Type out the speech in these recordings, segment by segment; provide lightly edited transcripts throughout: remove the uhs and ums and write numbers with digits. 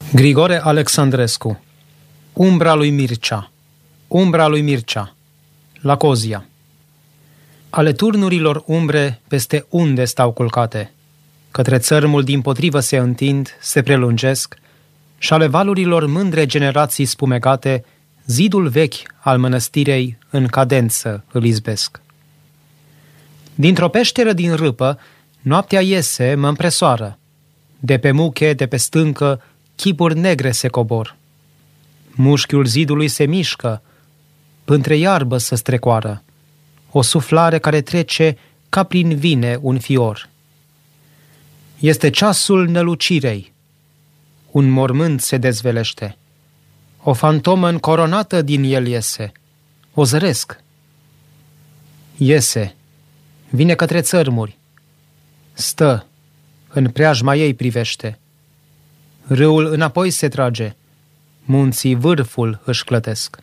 Grigore Alexandrescu. Umbra lui Mircea. Umbra lui Mircea. Lacozia. Ale turnurilor umbre peste unde stau culcate, către țărmul dimpotrivă se întind, se prelungesc, și ale valurilor mândre generații spumegate, zidul vechi al mănăstirei în cadență îl izbesc. Dintr-o peșteră din râpă, noaptea iese, mă împresoară. De pe muche, de pe stâncă, chipuri negre se cobor. Mușchiul zidului se mișcă, pântre iarbă să strecoară, o suflare care trece ca prin vine un fior. Este ceasul nălucirei, un mormânt se dezvelește, o fantomă încoronată din el iese, o zăresc. Iese, vine către țărmuri, stă, în preajma ei privește. Râul înapoi se trage, munții vârful își clătesc.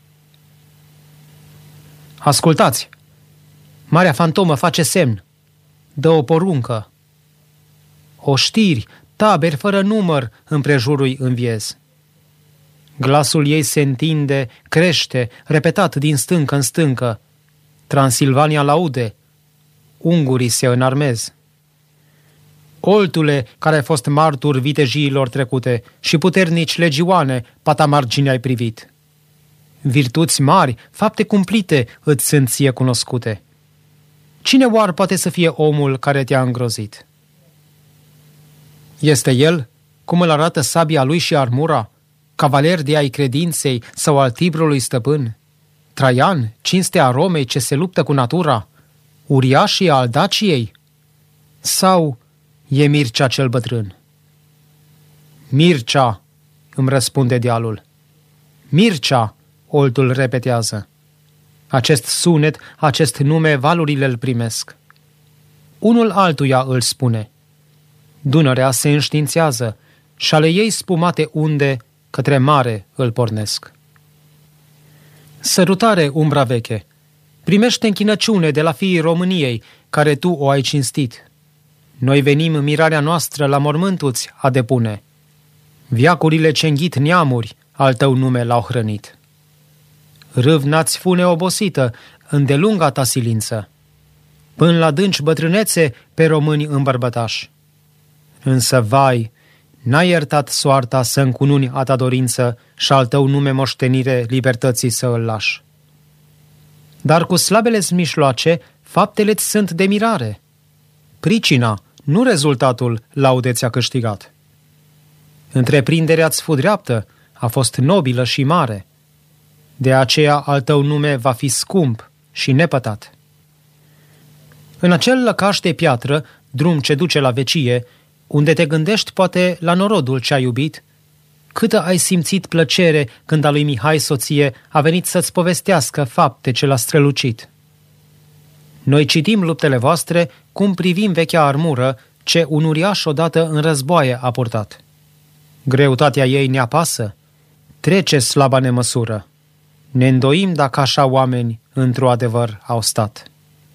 Ascultați! Marea fantomă face semn, dă o poruncă. Oștiri, taberi fără număr împrejurul înviez. Glasul ei se întinde, crește, repetat din stâncă în stâncă. Transilvania laude, ungurii se înarmez. Oltule, care ai fost martur vitejiilor trecute și puternici legioane, pata margine ai privit. Virtuți mari, fapte cumplite îți sunt ție cunoscute. Cine oar poate să fie omul care te-a îngrozit? Este el, cum îl arată sabia lui și armura, cavaler de ai credinței sau al Tibrului stăpân? Traian, cinstea Romei ce se luptă cu natura? Uriașii al Daciei? Sau e Mircea cel bătrân? Mircea, îmi răspunde dealul. Mircea, oltul repetează. Acest sunet, acest nume, valurile îl primesc. Unul altuia îl spune. Dunărea se înștiințează și ale ei spumate unde către mare îl pornesc. Sărutare, umbra veche, primește închinăciune de la fiii României, care tu o ai cinstit. Noi venim mirarea noastră la mormântuți a depune. Viacurile ce înghit neamuri al tău nume l-au hrănit. Râvna-ți fune obosită, îndelunga ta silință. Până la dânci bătrânețe pe români îmbărbătași. Însă, vai, n-ai iertat soarta să încununi a ta dorință și al tău nume moștenire libertății să îl lași. Dar cu slabele-ți mișloace, faptele-ți sunt de mirare. Pricina, nu rezultatul, laude ți-a câștigat. Întreprinderea-ți fu dreaptă, a fost nobilă și mare. De aceea al tău nume va fi scump și nepătat. În acel lăcaș de piatră, drum ce duce la vecie, unde te gândești poate la norodul ce ai iubit, câtă ai simțit plăcere când a lui Mihai soție a venit să-ți povestească fapte ce l-a strălucit. Noi citim luptele voastre cum privim vechea armură ce un uriaș odată în războaie a purtat. Greutatea ei ne apasă, trece slaba nemăsură. Ne îndoim dacă așa oameni într-o adevăr au stat.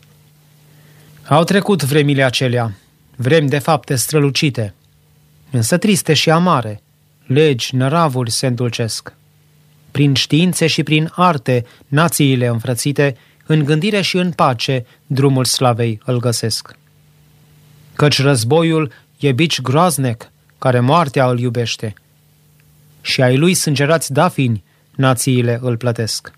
Au trecut vremile acelea, vremi de fapte strălucite, însă triste și amare, legi, năravuri se îndulcesc. Prin științe și prin arte, națiile înfrățite, în gândire și în pace, drumul slavei îl găsesc. Căci războiul e bici groaznec, care moartea îl iubește, și ai lui sângerați dafini, națiile îl plătesc.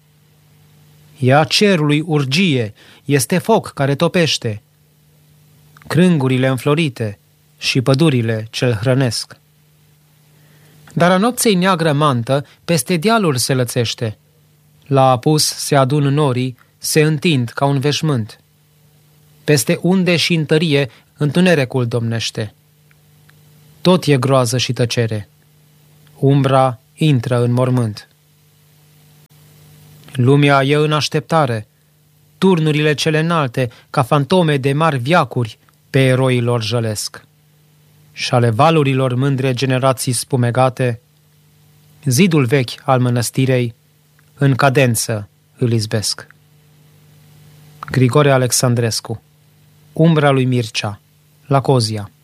Ea cerului urgie, este foc care topește, crângurile înflorite și pădurile ce-l hrănesc. Dar a nopței neagră mantă peste dealul se lățește. La apus se adun norii, se întind ca un veșmânt. Peste unde și în tărie întunericul domnește. Tot e groază și tăcere. Umbra intră în mormânt. Lumea e în așteptare. Turnurile cele înalte, ca fantome de mari viacuri, pe eroilor jălesc. Și ale valurilor mândre generații spumegate, zidul vechi al mănăstirei, în cadență îl izbesc. Grigore Alexandrescu. Umbra lui Mircea. Lacozia.